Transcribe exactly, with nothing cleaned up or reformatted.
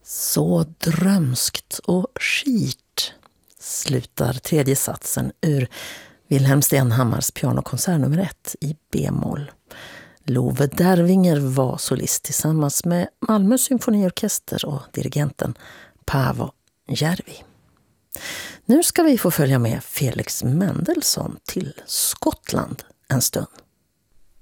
Så drömskt och skirt slutar tredje satsen ur Wilhelm Stenhammars pianokonsert nummer ett i B-moll. Love Dervinger var solist tillsammans med Malmö symfoniorkester och dirigenten Paavo Järvi. Nu ska vi få följa med Felix Mendelssohn till Skottland en stund.